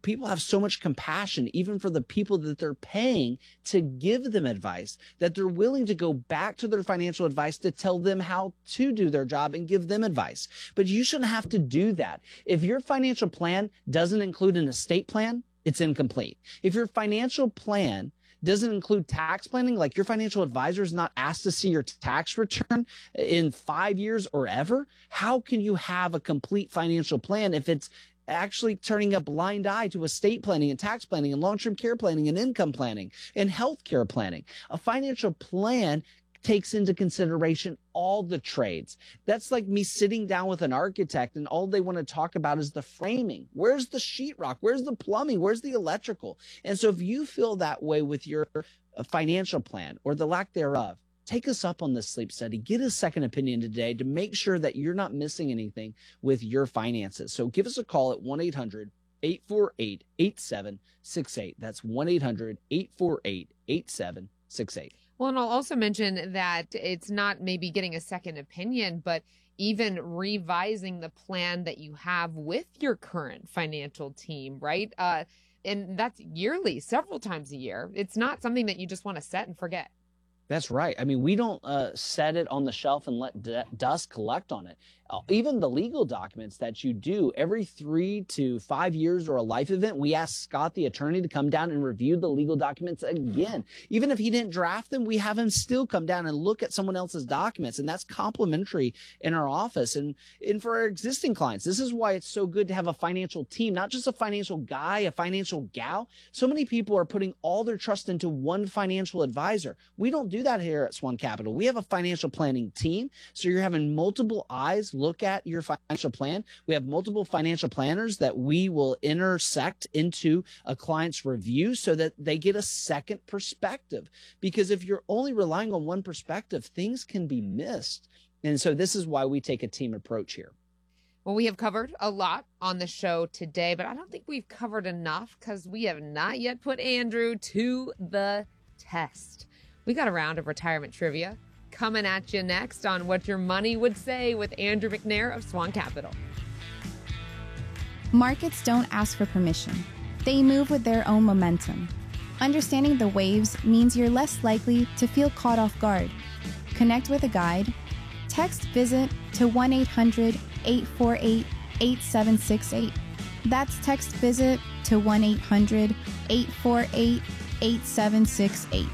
people have so much compassion, even for the people that they're paying to give them advice, that they're willing to go back to their financial advice to tell them how to do their job and give them advice. But you shouldn't have to do that. If your financial plan doesn't include an estate plan, it's incomplete. If your financial plan doesn't include tax planning, like your financial advisor is not asked to see your tax return in 5 years or ever, how can you have a complete financial plan if it's actually turning a blind eye to estate planning and tax planning and long-term care planning and income planning and healthcare planning? A financial plan takes into consideration all the trades. That's like me sitting down with an architect and all they want to talk about is the framing. Where's the sheetrock? Where's the plumbing? Where's the electrical? And so if you feel that way with your financial plan or the lack thereof, take us up on this sleep study. Get a second opinion today to make sure that you're not missing anything with your finances. So give us a call at 1-800-848-8768. That's 1-800-848-8768. Well, and I'll also mention that it's not maybe getting a second opinion, but even revising the plan that you have with your current financial team, right? And that's yearly, several times a year. It's not something that you just want to set and forget. That's right. I mean, we don't set it on the shelf and let dust collect on it. Even the legal documents that you do every 3 to 5 years or a life event, we ask Scott, the attorney, to come down and review the legal documents again. Even if he didn't draft them, we have him still come down and look at someone else's documents. And that's complimentary in our office. And for our existing clients, this is why it's so good to have a financial team, not just a financial guy, a financial gal. So many people are putting all their trust into one financial advisor. We don't do that here at Swan Capital. We have a financial planning team. So you're having multiple eyes look at your financial plan. We have multiple financial planners that we will intersect into a client's review so that they get a second perspective. Because if you're only relying on one perspective, things can be missed. And so this is why we take a team approach here. Well, we have covered a lot on the show today, but I don't think we've covered enough because we have not yet put Andrew to the test. We got a round of retirement trivia coming at you next on What Your Money Would Say with Andrew McNair of Swan Capital. Markets don't ask for permission. They move with their own momentum. Understanding the waves means you're less likely to feel caught off guard. Connect with a guide. Text VISIT to 1-800-848-8768. That's text VISIT to 1-800-848-8768.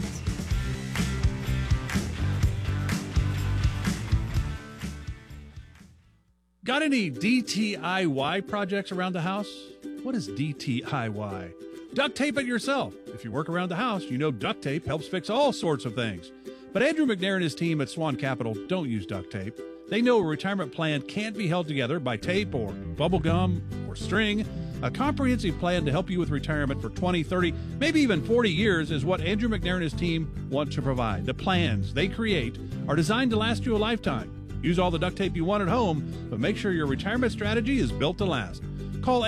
Got any DTIY projects around the house? What is DTIY? Duct tape it yourself. If you work around the house, you know duct tape helps fix all sorts of things. But Andrew McNair and his team at Swan Capital don't use duct tape. They know a retirement plan can't be held together by tape or bubble gum or string. A comprehensive plan to help you with retirement for 20, 30, maybe even 40 years is what Andrew McNair and his team want to provide. The plans they create are designed to last you a lifetime. Use all the duct tape you want at home, but make sure your retirement strategy is built to last. Call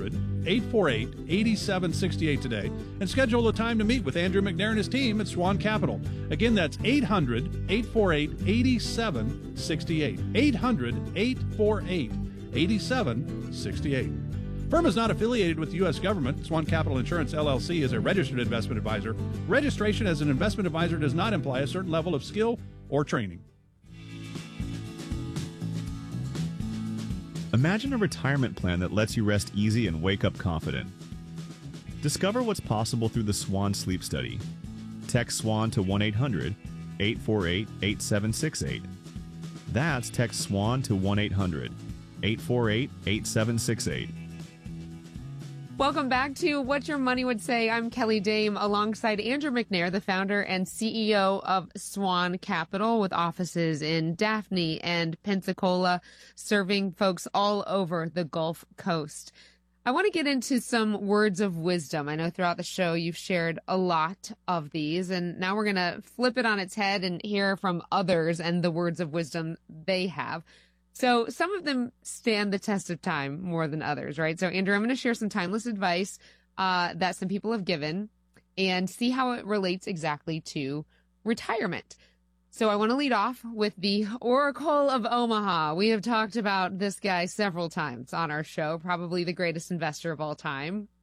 800-848-8768 today and schedule a time to meet with Andrew McNair and his team at Swan Capital. Again, that's 800-848-8768. 800-848-8768. Firm is not affiliated with the U.S. government. Swan Capital Insurance, LLC is a registered investment advisor. Registration as an investment advisor does not imply a certain level of skill or training. Imagine a retirement plan that lets you rest easy and wake up confident. Discover what's possible through the Swan Sleep Study. Text SWAN to 1-800-848-8768. That's text SWAN to 1-800-848-8768. Welcome back to What Your Money Would Say. I'm Kelly Dame alongside Andrew McNair, the founder and CEO of Swan Capital, with offices in Daphne and Pensacola, serving folks all over the Gulf Coast. I want to get into some words of wisdom. I know throughout the show you've shared a lot of these, and now we're going to flip it on its head and hear from others and the words of wisdom they have. So some of them stand the test of time more than others, right? So Andrew, I'm going to share some timeless advice that some people have given and see how it relates exactly to retirement. So I want to lead off with the Oracle of Omaha. We have talked about this guy several times on our show, probably the greatest investor of all time,